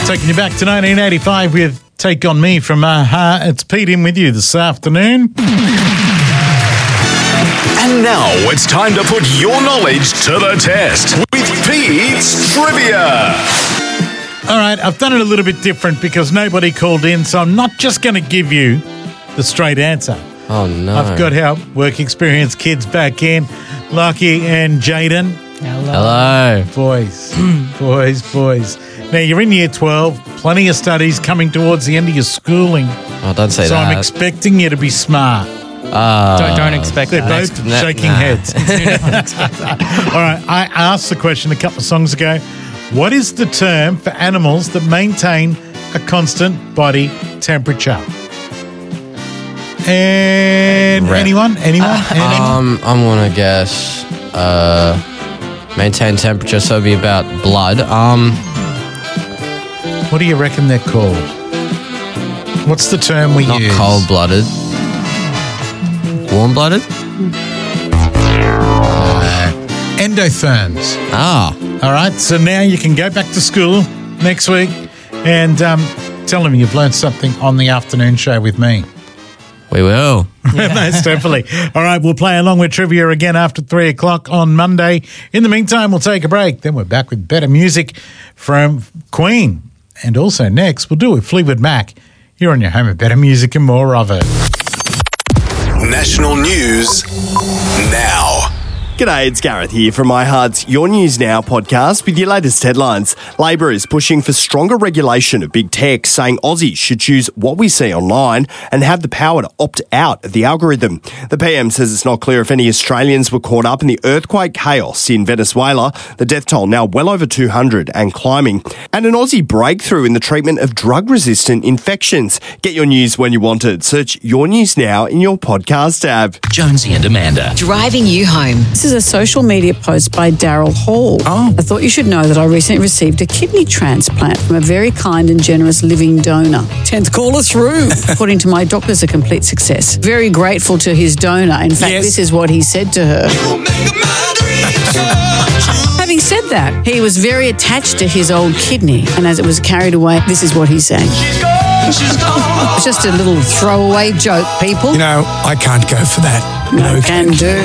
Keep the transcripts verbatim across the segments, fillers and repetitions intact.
Taking you back to nineteen eighty-five with Take On Me from A-ha. It's Pete in with you this afternoon. And now it's time to put your knowledge to the test with Pete's Trivia. All right, I've done it a little bit different because nobody called in, so I'm not just going to give you the straight answer. Oh, no. I've got our work experience kids back in, Lucky and Jaden. Hello. Boys, boys, boys. Now, you're in year twelve, plenty of studies coming towards the end of your schooling. Oh, don't say so that. I'm expecting you to be smart. Uh, Don't, don't expect They're that. both Nah, shaking nah. heads. All right, I asked the question a couple of songs ago. What is the term for animals that maintain a constant body temperature? And Re- anyone? Anyone? anyone? Um, I'm going to guess uh, maintain temperature, so it'd be about blood. Um, What do you reckon they're called? What's the term we Not use? cold-blooded. Warm-blooded? Uh, endotherms. Ah. All right, so now you can go back to school next week and um, tell them you've learned something on the afternoon show with me. We will. Most definitely. All right, we'll play along with trivia again after three o'clock on Monday. In the meantime, we'll take a break. Then we're back with better music from Queen. And also next, we'll do it with Fleetwood Mac. You're on your home of better music and more of it. National news now. G'day, it's Gareth here from iHeart's Your News Now podcast with your latest headlines. Labor is pushing for stronger regulation of big tech, saying Aussies should choose what we see online and have the power to opt out of the algorithm. The P M says it's not clear if any Australians were caught up in the earthquake chaos in Venezuela, the death toll now well over two hundred and climbing, and an Aussie breakthrough in the treatment of drug-resistant infections. Get your news when you want it. Search Your News Now in your podcast app. Jonesy and Amanda. Driving you home. This is a social media post by Daryl Hall. Oh. I thought you should know that I recently received a kidney transplant from a very kind and generous living donor. tenth caller through. According to my doctors, a complete success. Very grateful to his donor. In fact, Yes. this is what he said to her. Having said that, he was very attached to his old kidney, and as it was carried away, this is what he sang. It's just a little throwaway joke, people. You know, I can't go for that. No can do.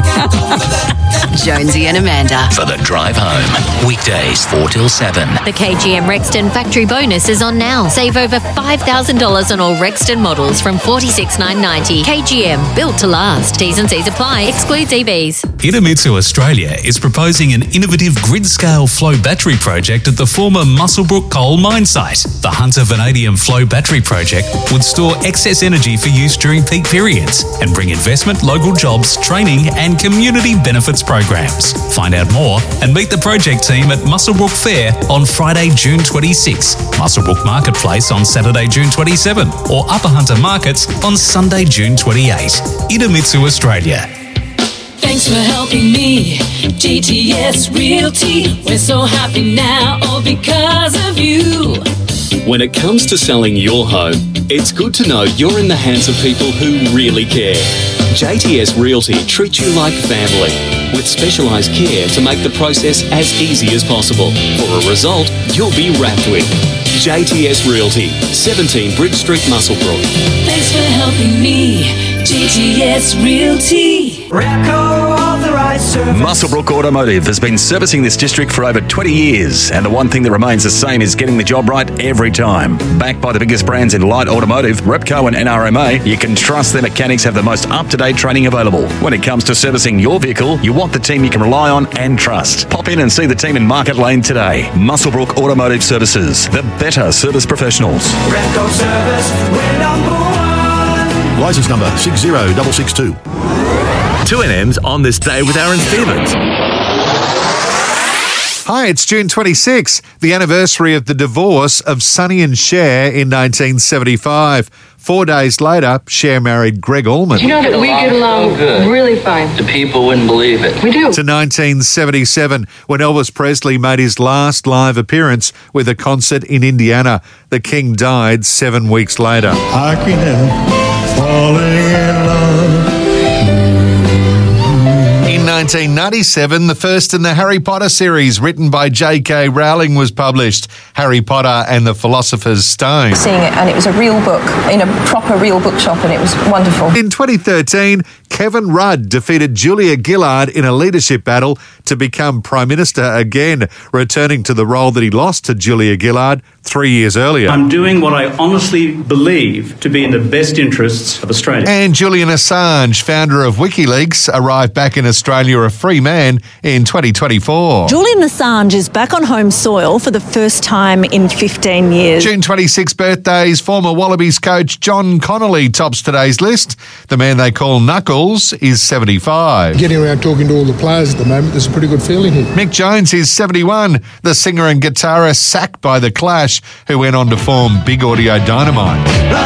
Jonesy and Amanda. For the drive home. Weekdays four till seven. The K G M Rexton factory bonus is on now. Save over five thousand dollars on all Rexton models from forty-six thousand nine hundred ninety dollars. K G M, built to last. T's and C's apply. Excludes E Vs. Idemitsu Australia is proposing an innovative grid-scale flow battery project at the former Muswellbrook coal mine site. The Hunter Vanadium Flow Battery Project would store excess energy for use during peak periods and bring investment, local jobs, training and community benefits programs. Find out more and meet the project team at Muswellbrook Fair on Friday, June twenty-sixth, Muswellbrook Marketplace on Saturday, June twenty-seventh, or Upper Hunter Markets on Sunday, June twenty-eighth. Idemitsu Australia. Thanks for helping me, G T S Realty. We're so happy now, all because of you. When it comes to selling your home, it's good to know you're in the hands of people who really care. J T S Realty treats you like family, with specialised care to make the process as easy as possible. For a result you'll be wrapped with. J T S Realty, seventeen Bridge Street, Muswellbrook. Thanks for helping me, G T S Realty. Muswellbrook Automotive has been servicing this district for over twenty years, and the one thing that remains the same is getting the job right every time. Backed by the biggest brands in light automotive, Repco and N R M A, you can trust their mechanics have the most up-to-date training available. When it comes to servicing your vehicle, you want the team you can rely on and trust. Pop in and see the team in Market Lane today. Muswellbrook Automotive Services, the better service professionals. Repco Service, we're number one. Licence number six zero six six two. two N M's on this day with Aaron Stevens. Hi, it's June twenty-sixth, the anniversary of the divorce of Sonny and Cher in nineteen seventy-five. Four days later, Cher married Greg Allman. You know that we get along really fine. The people wouldn't believe it. We do. To nineteen seventy-seven, when Elvis Presley made his last live appearance with a concert in Indiana. The King died seven weeks later. I can't help falling in love. In nineteen ninety-seven, the first in the Harry Potter series, written by J K Rowling, was published, Harry Potter and the Philosopher's Stone. Seeing it, and it was a real book in a proper real bookshop, and it was wonderful. In twenty thirteen, Kevin Rudd defeated Julia Gillard in a leadership battle to become Prime Minister again, returning to the role that he lost to Julia Gillard three years earlier. I'm doing what I honestly believe to be in the best interests of Australia. And Julian Assange, founder of WikiLeaks, arrived back in Australia a free man in twenty twenty-four. Julian Assange is back on home soil for the first time in fifteen years. June twenty-sixth birthdays, former Wallabies coach John Connolly tops today's list. The man they call Knuckles is seventy-five. Getting around talking to all the players at the moment, there's a pretty good feeling here. Mick Jones is seventy-one, the singer and guitarist sacked by The Clash, who went on to form Big Audio Dynamite.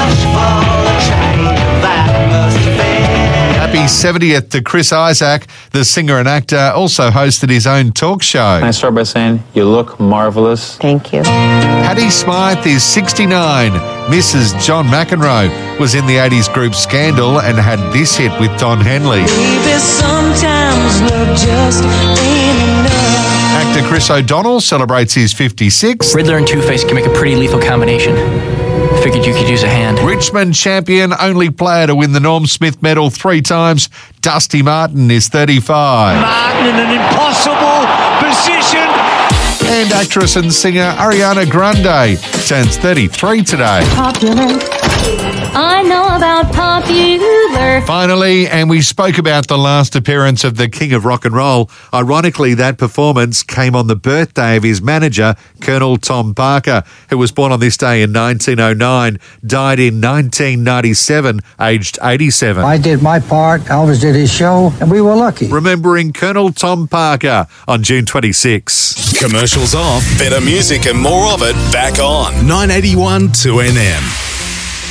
Happy seventieth to Chris Isaac, the singer and actor, also hosted his own talk show. Can I start by saying you look marvellous? Thank you. Patty Smythe is sixty-nine. Missus John McEnroe was in the eighties group Scandal and had this hit with Don Henley. Baby, sometimes love just ain't enough. Actor Chris O'Donnell celebrates his fifty-six. Riddler and Two-Face can make a pretty lethal combination. Figured you could use a hand. Richmond champion, only player to win the Norm Smith medal three times, Dusty Martin is thirty-five. Martin in an impossible position. And actress and singer Ariana Grande turns thirty-three today. Popular. I know about popular. Finally, and we spoke about the last appearance of the King of Rock and Roll. Ironically, that performance came on the birthday of his manager, Colonel Tom Parker, who was born on this day in nineteen oh nine, died in nineteen ninety-seven, aged eighty-seven. I did my part, Elvis did his show, and we were lucky. Remembering Colonel Tom Parker on June twenty-sixth. Commercials off, better music and more of it back on. nine eighty-one two N M.